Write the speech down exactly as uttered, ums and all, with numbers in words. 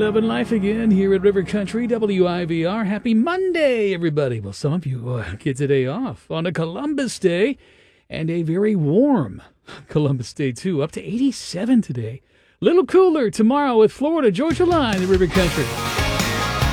Loving life again here at River Country, W I V R. Happy Monday, everybody. Well, some of you uh, get today off on a Columbus Day and a very warm Columbus Day, too. Up to eighty-seven today. Little cooler tomorrow with Florida Georgia Line at River Country.